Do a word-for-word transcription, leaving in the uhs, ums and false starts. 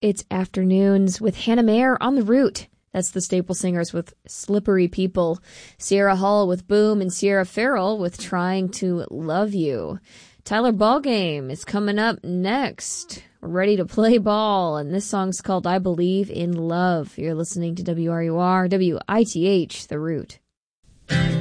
It's Afternoons with Hannah Mayer on the Root. That's the Staple Singers with Slippery People. Sierra Hull with Boom, and Sierra Farrell with Trying to Love You. Tyler Ballgame is coming up next. We're ready to play ball, and this song's called I Believe in Love. You're listening to W R U R, W I T H, The Root.